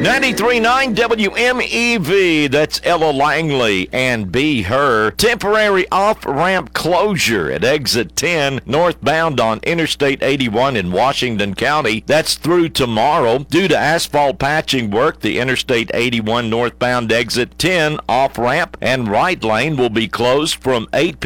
93.9 WMEV, that's Ella Langley and Be Her. Temporary off-ramp closure at exit 10 northbound on Interstate 81 in Washington County. That's through tomorrow. Due to asphalt patching work, the Interstate 81 northbound exit 10 off-ramp and right lane will be closed from 8 p.m.